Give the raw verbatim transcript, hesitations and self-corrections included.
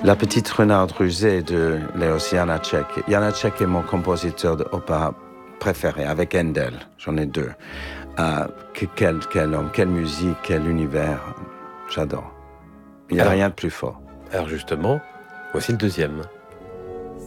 La petite renarde rusée de Léos Janáček. Janáček est mon compositeur d'opéra préféré, avec Handel, j'en ai deux. Euh, que, quel, quel homme, quelle musique, quel univers, j'adore. Il n'y a alors, rien de plus fort. Alors justement, voici le deuxième.